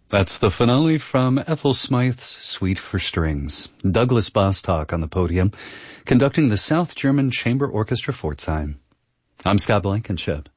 That's the finale from Ethel Smythe's Suite for Strings. Douglas Bostock on the podium, conducting the South German Chamber Orchestra Pforzheim. I'm Scott Blankenship.